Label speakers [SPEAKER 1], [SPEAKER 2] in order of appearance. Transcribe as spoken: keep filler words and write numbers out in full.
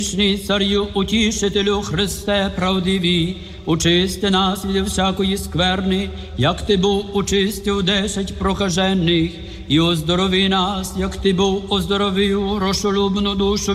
[SPEAKER 1] Вічний Царю, утішителю, Христе правдиві, очисти нас від всякої скверни, як Ти був очистив десять прокажених, і оздорови нас, як Ти був оздоровив розшолюбну душу